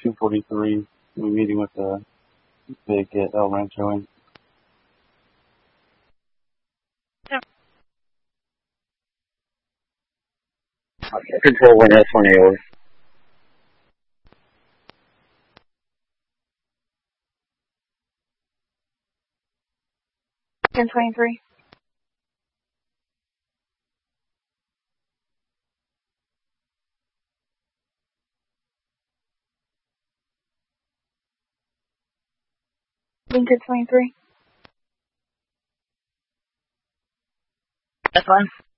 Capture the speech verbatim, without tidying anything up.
two forty-three. We're meeting with the big at El Rancho. And Control one S one A over. ten twenty-three. Lincoln twenty-three. That's fine.